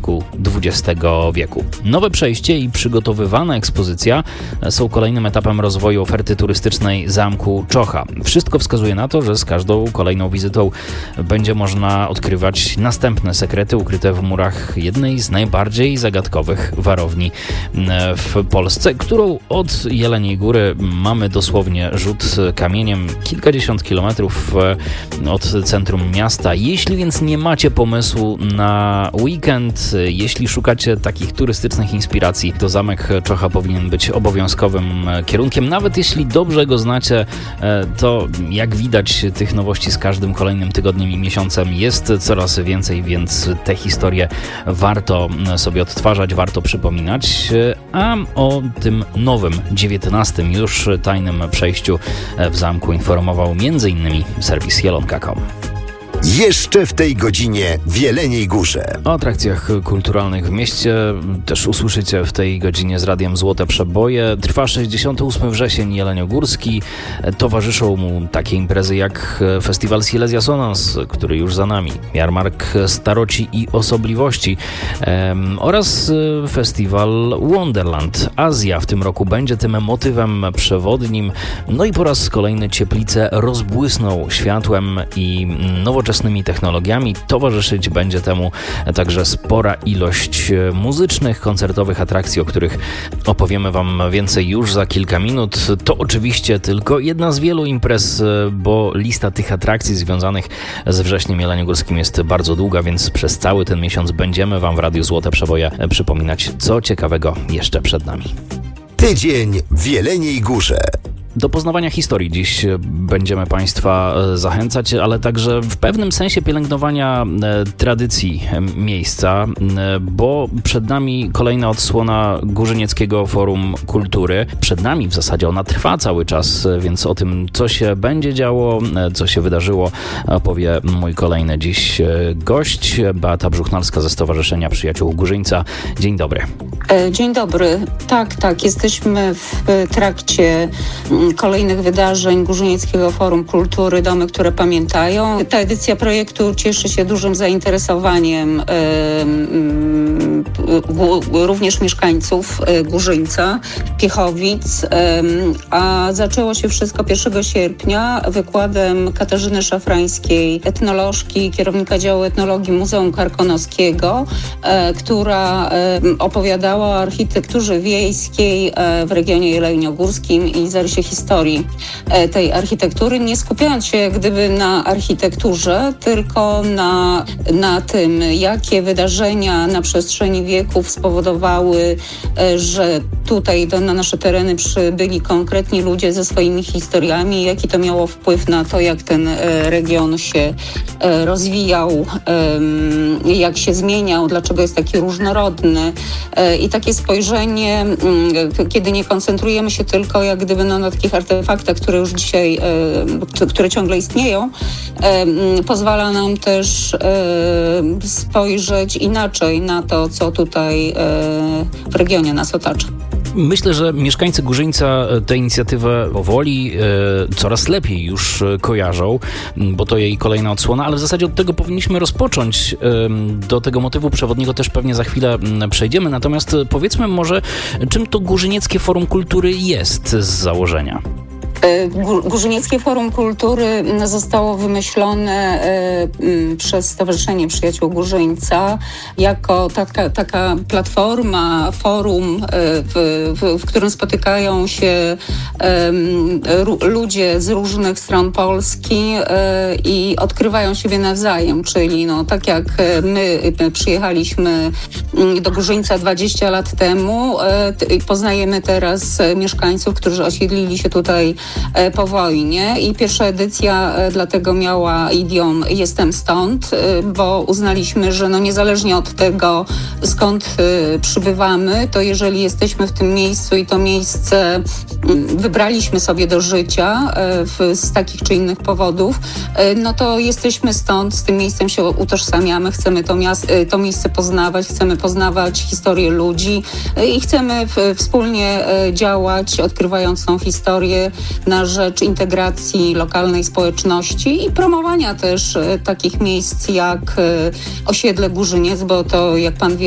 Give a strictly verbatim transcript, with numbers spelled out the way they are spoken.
początku dwudziestego wieku. Nowe przejście i przygotowywana ekspozycja są kolejnym etapem rozwoju oferty turystycznej Zamku Czocha. Wszystko wskazuje na to, że z każdą kolejną wizytą będzie można odkrywać następne sekrety ukryte w murach jednej z najbardziej zagadkowych warowni w Polsce, którą od Jeleniej Góry mamy dosłownie rzut kamieniem kilkadziesiąt kilometrów od centrum miasta. Jeśli więc nie macie pomysłu na weekend, jeśli szukacie takich turystycznych inspiracji, to Zamek Czocha powinien być obowiązkowym kierunkiem. Nawet jeśli dobrze go znacie, to jak widać tych nowości z każdym kolejnym tygodniem i miesiącem jest coraz więcej, więc te historie warto sobie odtwarzać, warto przypominać. A o tym nowym, dziewiętnastym już tajnym przejściu w zamku informował między innymi serwis jelonka kropka com. Jeszcze w tej godzinie w Jeleniej Górze. O atrakcjach kulturalnych w mieście też usłyszycie w tej godzinie z Radiem Złote Przeboje. Trwa sześćdziesiąty ósmy wrzesień jeleniogórski. Towarzyszą mu takie imprezy jak Festiwal Silesia Sonans, który już za nami, Jarmark Staroci i Osobliwości um, oraz Festiwal Wonderland. Azja w tym roku będzie tym motywem przewodnim. No i po raz kolejny Cieplice rozbłysną światłem i nowoczesnymi technologiami. Towarzyszyć będzie temu także spora ilość muzycznych, koncertowych atrakcji, o których opowiemy Wam więcej już za kilka minut. To oczywiście tylko jedna z wielu imprez, bo lista tych atrakcji związanych z wrześniem jeleniogórskim jest bardzo długa, więc przez cały ten miesiąc będziemy Wam w Radiu Złote Przeboje przypominać, co ciekawego jeszcze przed nami. Tydzień w Jeleniej Górze. Do poznawania historii dziś będziemy Państwa zachęcać, ale także w pewnym sensie pielęgnowania tradycji miejsca, bo przed nami kolejna odsłona Górzynieckiego Forum Kultury. Przed nami w zasadzie ona trwa cały czas, więc o tym, co się będzie działo, co się wydarzyło, opowie mój kolejny dziś gość, Beata Brzuchnalska ze Stowarzyszenia Przyjaciół Górzyńca. Dzień dobry. Dzień dobry. Tak, tak, jesteśmy w trakcie kolejnych wydarzeń Górzynieckiego Forum Kultury Domy, które pamiętają. Ta edycja projektu cieszy się dużym zainteresowaniem również mieszkańców Górzyńca, Piechowic, a zaczęło się wszystko pierwszego sierpnia wykładem Katarzyny Szafrańskiej, etnolożki, kierownika działu etnologii Muzeum Karkonoskiego, która opowiadała o architekturze wiejskiej w regionie jeleniogórskim i zarysie historii tej architektury, nie skupiając się jak gdyby na architekturze, tylko na, na tym, jakie wydarzenia na przestrzeni wieków spowodowały, że tutaj do, na nasze tereny przybyli konkretni ludzie ze swoimi historiami, jaki to miało wpływ na to, jak ten region się rozwijał, jak się zmieniał, dlaczego jest taki różnorodny. I takie spojrzenie, kiedy nie koncentrujemy się tylko jak gdyby no, na takich artefaktach, które już dzisiaj, które ciągle istnieją, pozwala nam też spojrzeć inaczej na to, co tutaj w regionie nas otacza. Myślę, że mieszkańcy Górzyńca tę inicjatywę powoli e, coraz lepiej już kojarzą, bo to jej kolejna odsłona, ale w zasadzie od tego powinniśmy rozpocząć. E, do tego motywu przewodniego też pewnie za chwilę przejdziemy, natomiast powiedzmy może, czym to Górzynieckie Forum Kultury jest z założenia? Górzynieckie Forum Kultury zostało wymyślone przez Stowarzyszenie Przyjaciół Górzyńca jako taka, taka platforma, forum, w, w, w którym spotykają się ludzie z różnych stron Polski i odkrywają siebie nawzajem, czyli no, tak jak my przyjechaliśmy do Górzyńca dwadzieścia lat temu, poznajemy teraz mieszkańców, którzy osiedlili się tutaj po wojnie i pierwsza edycja dlatego miała idiom Jestem stąd, bo uznaliśmy, że no niezależnie od tego, skąd przybywamy, to jeżeli jesteśmy w tym miejscu i to miejsce wybraliśmy sobie do życia z takich czy innych powodów, no to jesteśmy stąd, z tym miejscem się utożsamiamy, chcemy to, miast- to miejsce poznawać, chcemy poznawać historię ludzi i chcemy w- wspólnie działać, odkrywając tą historię na rzecz integracji lokalnej społeczności i promowania też takich miejsc jak osiedle Górzyniec, bo to, jak pan wie,